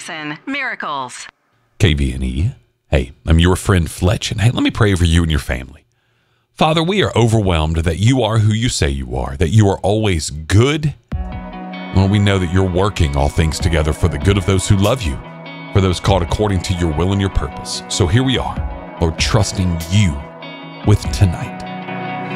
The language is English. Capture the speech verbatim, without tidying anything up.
Listen, miracles. K V N E. Hey, I'm your friend Fletch, and hey, let me pray over you and your family. Father, we are overwhelmed that you are who you say you are, that you are always good. Lord, we know that you're working all things together for the good of those who love you, for those called according to your will and your purpose. So here we are, Lord, trusting you with tonight.